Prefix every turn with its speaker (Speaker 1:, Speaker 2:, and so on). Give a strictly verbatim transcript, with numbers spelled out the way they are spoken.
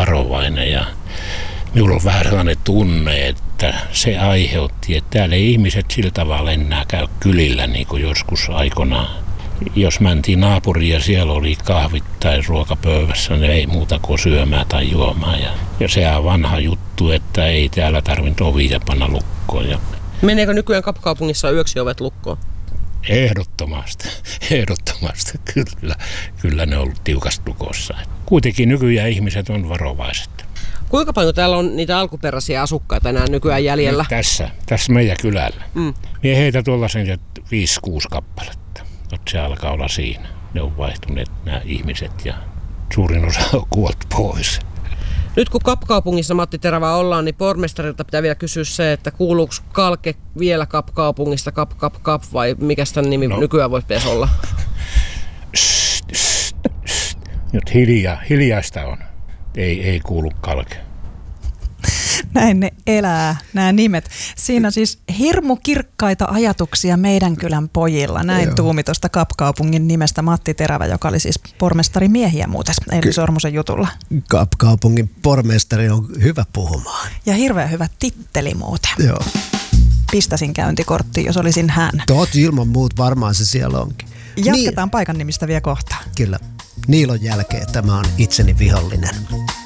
Speaker 1: varovainen ja minulla on vähän sellainen tunne, että se aiheutti, että täällä ei ihmiset sillä tavalla enää käy kylillä niin kuin joskus aikanaan. Jos mentiin naapuriin ja siellä oli kahvit tai ruokapöydässä, niin ei muuta kuin syömään tai juomaan. Ja, ja sehän on vanha juttu, että ei täällä tarvitse ovia panna lukkoon. Ja
Speaker 2: meneekö nykyään Kapkaupungissa yöksi ovet lukkoon?
Speaker 1: Ehdottomasti, ehdottomasti, kyllä. Kyllä ne on ollut tiukasti lukossa. Kuitenkin nykyään ihmiset on varovaiset.
Speaker 2: Kuinka paljon täällä on niitä alkuperäisiä asukkaita enää nykyään jäljellä?
Speaker 1: Tässä, tässä meidän kylällä.
Speaker 2: Mm.
Speaker 1: Mie heitä tuollaisen viisi kuusi kappaletta. Se alkaa olla siinä. Ne on vaihtuneet nämä ihmiset ja suurin osa on kuollut pois.
Speaker 2: Nyt kun Kapkaupungissa, Matti Terävä, ollaan, niin pormestarilta pitää vielä kysyä se, että kuuluuko Kalke vielä Kapkaupungista, Kap, Kap, Kap, vai mikä tämän nimi no. nykyään voisi pitäisi olla?
Speaker 1: Sst, sst, sst. Nyt hiljaa, hiljaista on. Ei, ei kuulu Kalke.
Speaker 3: Näin ne elää, nämä nimet. Siinä on siis hirmu kirkkaita ajatuksia meidän kylän pojilla. Näin Joo. tuumi tuosta Kapkaupungin nimestä Matti Terävä, joka oli siis pormestari miehiä muuten Elli Sormusen jutulla.
Speaker 4: Kapkaupungin pormestari on hyvä puhumaan.
Speaker 3: Ja hirveän hyvä titteli muuten.
Speaker 4: Joo.
Speaker 3: Pistäisin käyntikorttiin, jos olisin hän.
Speaker 4: Toot ilman muut varmaan se siellä onkin.
Speaker 3: Jatketaan niin. Paikan nimistä vielä kohta.
Speaker 4: Kyllä. Niilon jälkeen tämä on itseni vihollinen.